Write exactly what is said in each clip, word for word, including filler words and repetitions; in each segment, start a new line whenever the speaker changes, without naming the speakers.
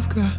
I've got.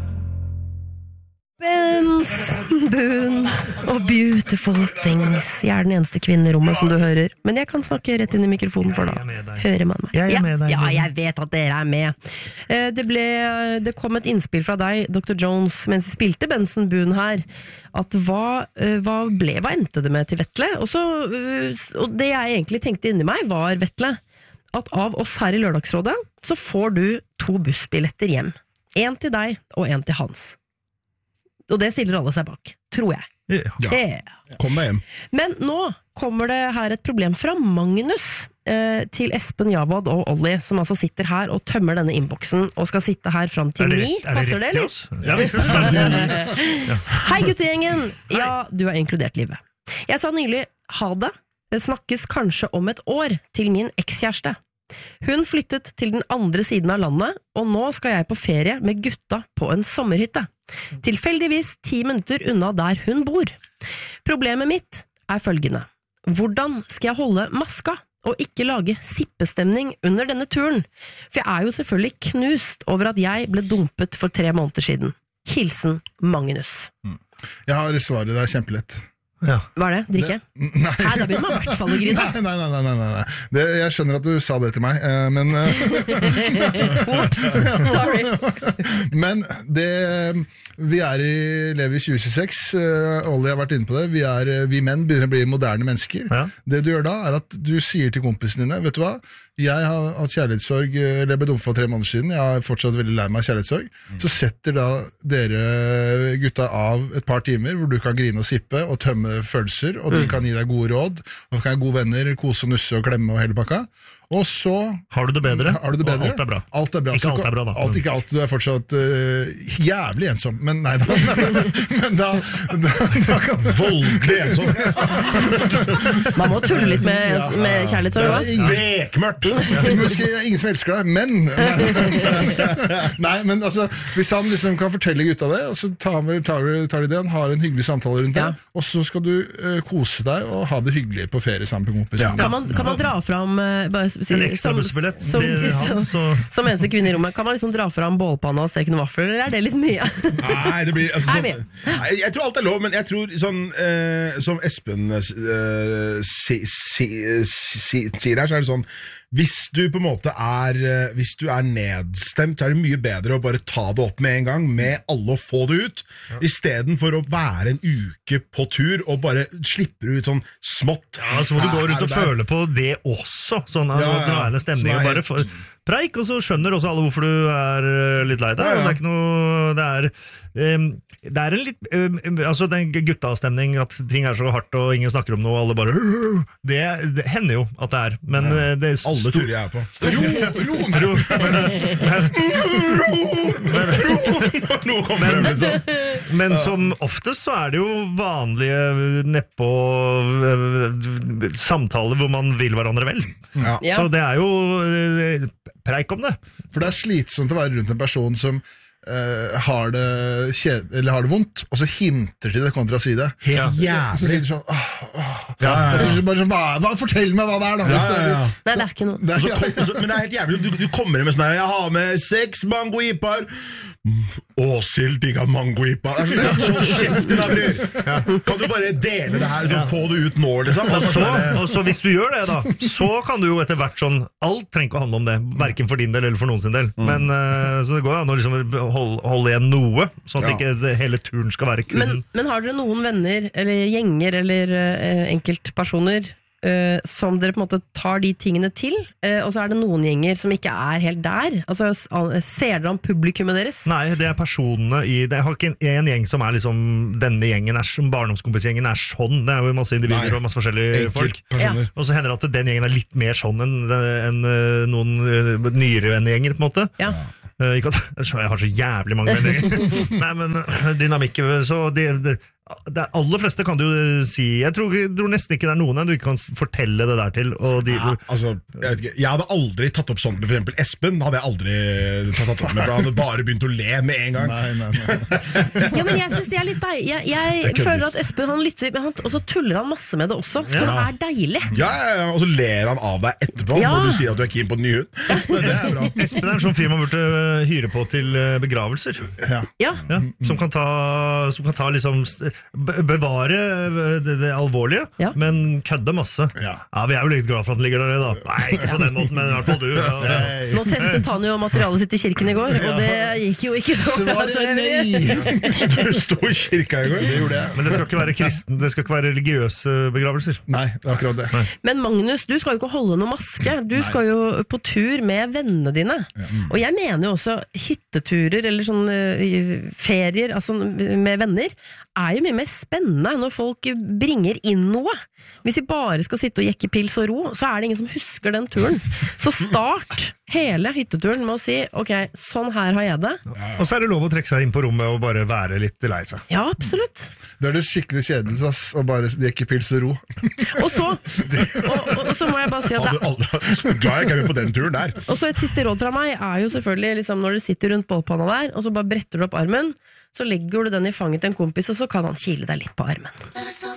Benz, Boone og Beautiful Things. Jeg er den eneste kvinnen i rommet som du hører. Men jeg kan snakke rett inn i mikrofonen for da hører man meg.
Jeg er med deg.
Ja, ja, jeg vet at dere er med. Det, ble, det kom et innspill fra deg, doktor Jones, mens vi spilte Benson Boone her, at hva, hva, ble, hva endte det med til Vetle? Og, så, og det jeg egentlig tenkte inni meg var, Vetle, at av oss her i Lørdagsrådet, så får du to bussbilletter hjem. En til deg, og en til Hans. Og det stiller alle seg bak, tror jeg.
Ja,
yeah.
Kom deg hjem.
Men nå kommer det her et problem fra Magnus eh, til Espen, Javad og Olli, som altså sitter her og tømmer denne innboksen, og skal sitte her frem til ni. Passer det, eller?
Ja, vi skal starte til ni.
Ja. Hei guttegjengen! Ja, du har inkludert livet. Jeg sa nylig ha det. Det snakkes kanskje om et år til min ekskjæreste. Hun flyttet til den andre siden av landet, og nå skal jeg på ferie med gutta på en sommerhytte. Tilfeldigvis ti minutter unna der hun bor. Problemet mitt er følgende. Hvordan skal jeg holde maska og ikke lage sippestemning under denne turen? For jeg er jo selvfølgelig knust over at jeg ble dumpet for tre måneder siden. Hilsen Magnus.
Jeg har svaret, det er kjempelett.
Ja. Hva er det? Drikke?
Det, nei.
Her, da begynner man i hvert fall å grine.
Nei, nei, nei, nei, nei, nei. Det, jeg skjønner at du sa det til meg, men
Whoops, sorry.
Men det vi er i, lever i tjue tjueseks, Olli har vært inne på det, vi, er, vi menn begynner å bli moderne mennesker. Ja. Det du gjør da, er at du sier til kompisene dine, vet du hva? Jeg har hatt kjærlighetssorg, eller ble dumt for tre måneder siden, jeg har fortsatt veldig lei meg av kjærlighetssorg, mm. så setter da dere gutta av et par timer hvor du kan grine og sippe og tømme følelser, og de mm. kan gi deg gode råd, og kan være gode venner, kose og nusse og klemme og hele pakka. Og så
har du det bedre,
har du det bedre?
Og alt er bra.
Alt er bra.
Ikke alt er bra da.
Alt, ikke alt, du er fortsatt uh, jævlig ensom, men nei da. Men, men da, da, da kan
voldelig ensom.
Man må tulle litt med, ja. med kjærlighetssorg.
Bekmørkt.
Ingen som elsker deg, men nei, men altså, hvis han liksom kan fortelle gutta det, og så tar, tar, tar de det, han har en hyggelig samtale rundt det, ja. og så skal du uh, kose deg og ha det hyggelig på ferie sammen med kompisene.
Ja. Kan, man, kan man dra fram uh, bare
en ekstra bussbillett
som, som, som, som eneste kvinne i rommet. Kan man liksom dra fram bålpanna og steke noen vafler, eller er det litt mye?
Nei, det blir altså, sånn, jeg, jeg tror alt er lov, men jeg tror sånn eh, som Espen eh, si, si, si, sier her, så er det sånn hvis du på en måte er hvis du er nedstemt, så er det mye bedre å bare ta det opp med en gang, med alle å få det ut, ja. I stedet for å være en uke på tur og bare slipper ut sånn smått.
Ja, så må du gå rundt og føle på det også, sånn at ja, ja. Dra stemning og bare få preik, og så skjønner også alle hvorfor du er litt lei deg, ja, ja. Og det er ikke noe, det er um, det er en litt um, altså den guttastemning, at ting er så hardt og ingen snakker om noe, og alle bare det, det hender jo at det er, men ja. Det er
alle turer jeg er på
ro, ro,
ro men, men, men som oftest så er det jo vanlige neppå samtaler hvor man vil hverandre vel, ja. Så det er jo preik om det.
For det er slitsomt å være rundt en person som uh, har, det kjed, eller har det vondt, og så hinter til det kontra å si det.
Helt
ja. Jævlig. Så sier de sånn, åh, åh. Ja, ja, ja. Så bare sånn, hva, hva, fortell meg hva det er da.
Ja, ja, ja.
Så, Nei, det er ikke noe.
Det er,
så, kom, så, men det er helt jævlig, du, du kommer med sånn her, jeg har med seks mango-ipar. Åsild digga mango-ipa. Det er sånn kjeften av bryr. Ja. Kan du bare dele det her, så ja. Få det ut nå, liksom?
Og så, og så hvis du gjør det da, så kan du jo etter hvert sånn, alt trenger ikke å handle om det, hverken for din del eller for noen sin del. Mm. Men uh, så det går an å liksom holde, holde igjen noe, sånn at ja. Ikke det, hele turen skal være kun.
Men, men har dere noen venner, eller gjenger, eller uh, enkeltpersoner, Uh, som dere på en måte tar de tingene til, uh, og så er det noen gjenger som ikke er helt der, altså ser dere om publikummet deres?
Nei, det er personene i det. Jeg har ikke en, en gjeng som er liksom denne gjengen er som barndomskompisgjengen er sånn, det er jo masse individer Nei, og masse forskjellige folk ja. Og så hender det at den gjengen er litt mer sånn enn en, en, noen uh, nyere vennegjenger på en måte ja. Uh, ikke at, jeg har så jævlig mange venner Nei, men dynamikk så det, det, Det aller fleste kan du jo si. Jeg tror, jeg tror nesten ikke det er noen du ikke kan fortelle det der til. Og de,
ja, altså, jeg, vet ikke, jeg hadde aldri tatt opp sånt med for eksempel Espen. Hadde jeg aldri tatt opp med, for han hadde bare begynt å le med en gang.
Nei, nei, nei.
Ja, men jeg synes det er litt deilig. Jeg, jeg, jeg føler at Espen han lytter, men han, og så tuller han masse med det også, så ja. Det er deilig.
Ja, ja, ja, og så ler han av deg etterpå ja. Når du sier at du er keen på en ny hund.
Espen, Espen, Espen er en sånn fyr man burde hyre på til begravelser.
Ja.
Ja.
Ja, som kan ta, som kan ta liksom bevare det, det alvorlige,
ja.
Men kødde masse.
Ja.
Ja, vi er jo litt glad for at den ligger der da. Nei, ikke på den måten, men i hvert fall du. Ja, ja.
Nå testet han jo materialet sitt i kirken i går, og det gikk jo ikke så bra.
Du stod i kirka i går.
Det gjorde jeg.
Men det skal ikke være kristen, det skal ikke være religiøse begravelser.
Nei, det er akkurat det.
Nei.
Men Magnus, du skal jo ikke holde noe maske. Du Nei. Skal jo på tur med vennene dine. Ja. Mm. Og jeg mener jo også hytteturer, eller sånn uh, ferier, altså med venner, er jo mye mer spennende når folk bringer inn noe. Hvis vi bare skal sitte og jekke pils og ro, så er det ingen som husker den turen. Så start hele hytteturen med å si, ok, sånn her har jeg det.
Ja. Og så er det lov å trekke seg inn på rommet og bare være litt lei seg.
Ja, absolutt.
Det er det skikkelig kjedelig, ass, å bare jekke pils og ro.
Og så, og, og, og så må jeg bare si at det,
glad jeg ikke er med på den turen der.
Og så et siste råd fra meg er jo selvfølgelig liksom, når du sitter rundt bålpanna der, og så bare bretter du opp armen, så legger du den i fanget til en kompis, og så kan han kile deg litt på armen.